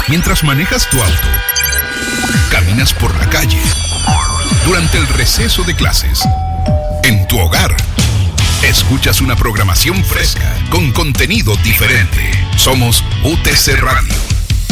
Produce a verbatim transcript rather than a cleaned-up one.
Mientras manejas tu auto, caminas por la calle, durante el receso de clases, en tu hogar, escuchas una programación fresca con contenido diferente. Somos U T C Radio.